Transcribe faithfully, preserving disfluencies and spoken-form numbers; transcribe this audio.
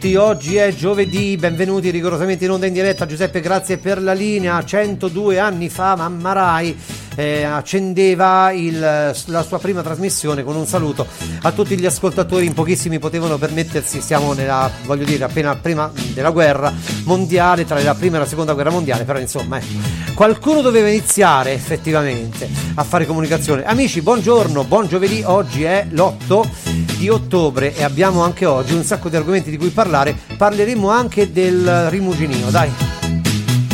Oggi è giovedì, benvenuti rigorosamente in onda in diretta. Giuseppe, grazie per la linea. centodue anni fa Mamma Rai eh, accendeva il, la sua prima trasmissione con un saluto a tutti gli ascoltatori. In pochissimi potevano permettersi, siamo nella, voglio dire, appena prima della guerra mondiale, tra la prima e la seconda guerra mondiale, però insomma eh, qualcuno doveva iniziare effettivamente a fare comunicazione. Amici, buongiorno, buon giovedì. Oggi è l'otto di ottobre e abbiamo anche oggi un sacco di argomenti di cui parlare. Parleremo anche del rimuginio, dai.